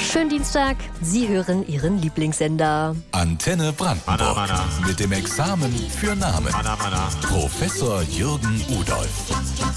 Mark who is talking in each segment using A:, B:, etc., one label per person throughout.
A: Schönen Dienstag, Sie hören Ihren Lieblingssender.
B: Antenne Brandenburg mit dem Examen für Namen. Professor Jürgen Udolph.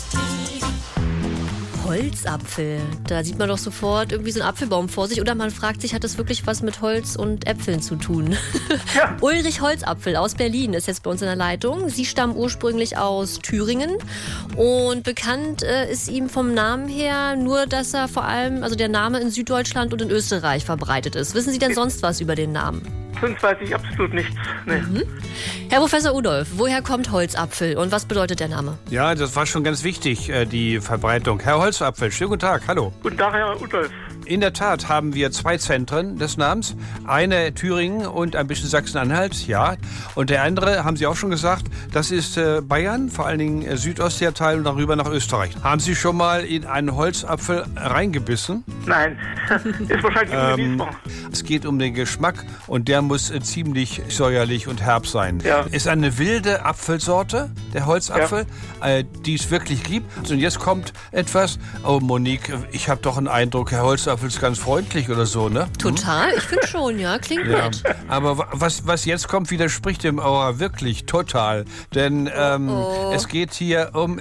A: Holzapfel, da sieht man doch sofort irgendwie so einen Apfelbaum vor sich. Oder man fragt sich, hat das wirklich was mit Holz und Äpfeln zu tun?
C: Ja.
A: Ulrich Holzapfel aus Berlin ist jetzt bei uns in der Leitung. Sie stammen ursprünglich aus Thüringen und bekannt ist ihm vom Namen her nur, dass er vor allem, also der Name in Süddeutschland und in Österreich verbreitet ist. Wissen Sie denn sonst was über den Namen?
C: Sonst weiß ich absolut nichts. Nee.
A: Herr Professor Udolph, woher kommt Holzapfel und was bedeutet der Name?
D: Ja, das war schon ganz wichtig, die Verbreitung. Herr Holzapfel, schönen guten Tag, hallo.
C: Guten Tag, Herr Udolph.
D: In der Tat haben wir 2 Zentren des Namens. Eine Thüringen und ein bisschen Sachsen-Anhalt, ja. Und der andere, haben Sie auch schon gesagt, das ist Bayern, vor allen Dingen südostlicher Teil und darüber nach Österreich. Haben Sie schon mal in einen Holzapfel reingebissen?
C: Nein, ist wahrscheinlich ungenießbar.
D: Es geht um den Geschmack und der muss ziemlich säuerlich und herb sein.
C: Ja.
D: Ist eine wilde Apfelsorte, der Holzapfel, die es wirklich gibt. Und jetzt kommt etwas, oh Monique, ich habe doch einen Eindruck, Herr Holzapfel ist ganz freundlich oder so, ne?
A: Total, ich finde schon, ja, klingt nett.
D: Aber was jetzt kommt, widerspricht dem Aura wirklich total. Denn es geht hier um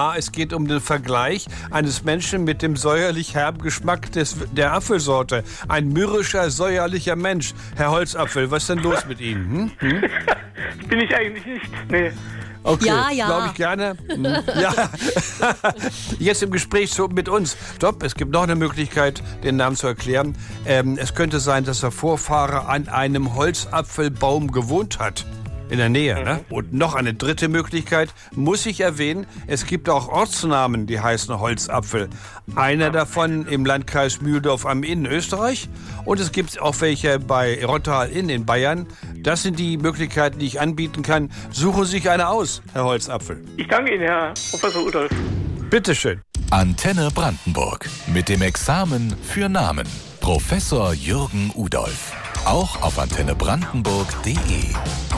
D: den Vergleich eines Menschen mit dem säuerlich herben Geschmack der Apfelsorte. Ein mürrischer, säuerlicher Mensch. Herr Holzapfel, was ist denn los mit Ihnen?
C: Bin ich eigentlich nicht. Nee.
D: Okay,
A: Ja.
D: glaube ich gerne. Ja. Jetzt im Gespräch mit uns. Stopp, es gibt noch eine Möglichkeit, den Namen zu erklären. Es könnte sein, dass der Vorfahre an einem Holzapfelbaum gewohnt hat. In der Nähe, ne? Und noch eine dritte Möglichkeit, muss ich erwähnen, es gibt auch Ortsnamen, die heißen Holzapfel. Einer davon im Landkreis Mühldorf am Inn, Österreich. Und es gibt auch welche bei Rottal-Inn in Bayern. Das sind die Möglichkeiten, die ich anbieten kann. Suchen Sie sich eine aus, Herr Holzapfel.
C: Ich danke Ihnen, Herr Professor Udolph.
D: Bitteschön.
B: Antenne Brandenburg mit dem Examen für Namen. Professor Jürgen Udolph. Auch auf antennebrandenburg.de.